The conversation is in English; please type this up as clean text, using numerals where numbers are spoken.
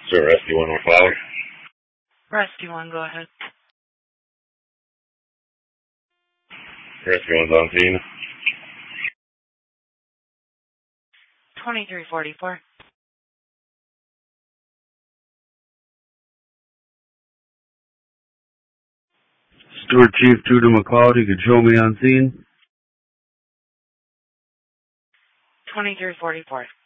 Sir, Rescue 1 McLeod. Rescue 1, go ahead. Rescue 1's on scene. 2344. Stewart Chief 2 to McLeod, you can show me on scene. 2344.